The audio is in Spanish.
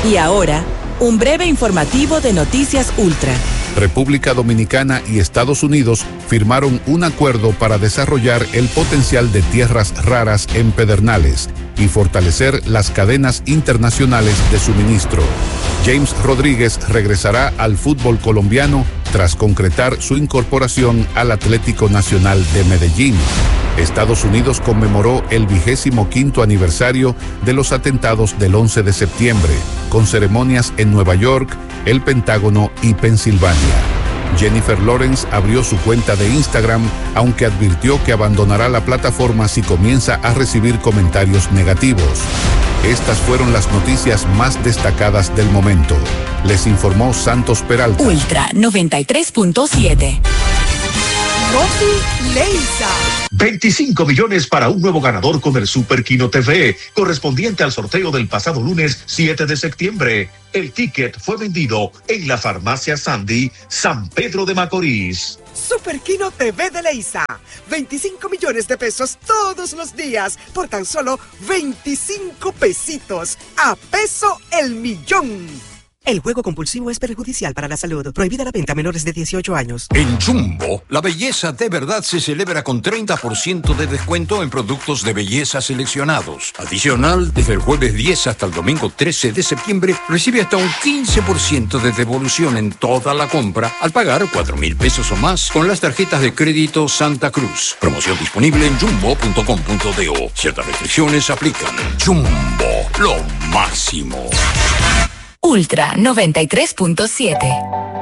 Y ahora, un breve informativo de Noticias Ultra. República Dominicana y Estados Unidos firmaron un acuerdo para desarrollar el potencial de tierras raras en Pedernales y fortalecer las cadenas internacionales de suministro. James Rodríguez regresará al fútbol colombiano tras concretar su incorporación al Atlético Nacional de Medellín. Estados Unidos conmemoró el 25º aniversario de los atentados del 11 de septiembre, con ceremonias en Nueva York, el Pentágono y Pensilvania. Jennifer Lawrence abrió su cuenta de Instagram, aunque advirtió que abandonará la plataforma si comienza a recibir comentarios negativos. Estas fueron las noticias más destacadas del momento. Les informó Santos Peralta. Ultra 93.7. Rosy Leisa. 25 millones para un nuevo ganador con el Super Kino TV, correspondiente al sorteo del pasado lunes 7 de septiembre. El ticket fue vendido en la farmacia Sandy, San Pedro de Macorís. Super Kino TV de Leisa. 25 millones de pesos todos los días por tan solo 25 pesitos. A peso el millón. El juego compulsivo es perjudicial para la salud. Prohibida la venta a menores de 18 años. En Jumbo, la belleza de verdad se celebra con 30% de descuento en productos de belleza seleccionados. Adicional, desde el jueves 10 hasta el domingo 13 de septiembre, recibe hasta un 15% de devolución en toda la compra al pagar 4,000 pesos o más con las tarjetas de crédito Santa Cruz. Promoción disponible en jumbo.com.do. Ciertas restricciones aplican. Jumbo, lo máximo. Ultra 93.7.